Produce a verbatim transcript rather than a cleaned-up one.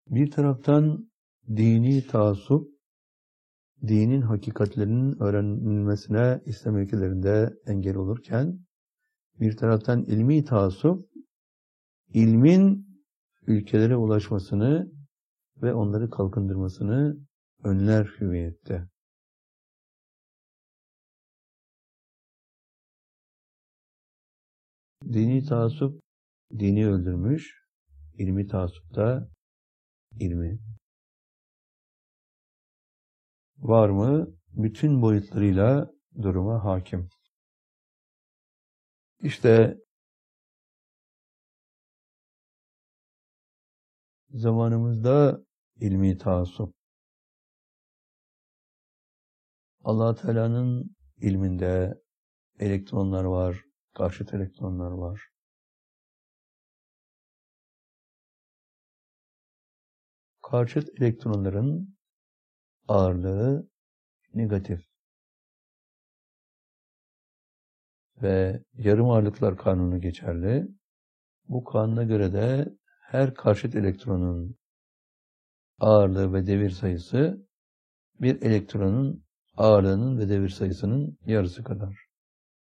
Bir taraftan dini taassup, dinin hakikatlerinin öğrenilmesine İslam ülkelerinde engel olurken, bir taraftan ilmi taassup, ilmin ülkelere ulaşmasını ve onları kalkındırmasını önler hüviyette. Dini taassup, dini öldürmüş, ilmi taassup da ilmi. Var mı? Bütün boyutlarıyla duruma hakim. İşte zamanımızda ilmi taassup, Allah Teala'nın ilminde elektronlar var, karşıt elektronlar var. Karşıt elektronların ağırlığı negatif ve yarım ağırlıklar kanunu geçerli. Bu kanuna göre de her karşıt elektronun ağırlığı ve devir sayısı bir elektronun ağırlığının ve devir sayısının yarısı kadar.